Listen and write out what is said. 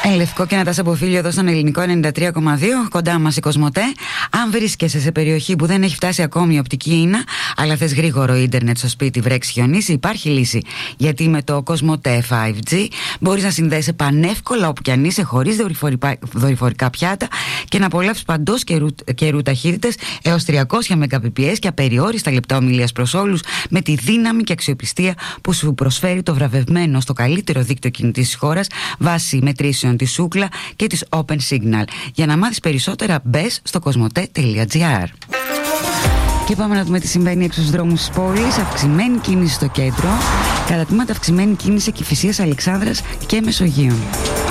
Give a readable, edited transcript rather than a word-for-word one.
Λευκό και Νατάσα Μποφίλιο εδώ στον Ελληνικό 93,2. Κοντά μας η Κοσμοτέ. Αν βρίσκεσαι σε περιοχή που δεν έχει φτάσει ακόμη η οπτική ίνα, αλλά θες γρήγορο ίντερνετ στο σπίτι, βρέξει, χιονίσει, υπάρχει λύση. Γιατί με το Κοσμοτέ 5G μπορείς να συνδέεσαι πανεύκολα όπου κι αν είσαι, χωρίς δορυφορικά πιάτα και να απολαύσεις παντός καιρού ταχύτητες έως 300 Mbps και απεριόριστα λεπτά ομιλίας προς όλους, με τη δύναμη και αξιοπιστία που σου προσφέρει το βραβευμένο στο καλύτερο δίκτυο κινητής της χώρας βάσει μετρήσεων της Σούκλα και της Open Signal. Για να μάθεις περισσότερα μπες στο cosmote.gr. Και πάμε να δούμε τι συμβαίνει έξω στους δρόμους της πόλης. Αυξημένη κίνηση στο κέντρο, κατά τμήματα αυξημένη κίνηση Κηφισίας, Αλεξάνδρας και Μεσογείων.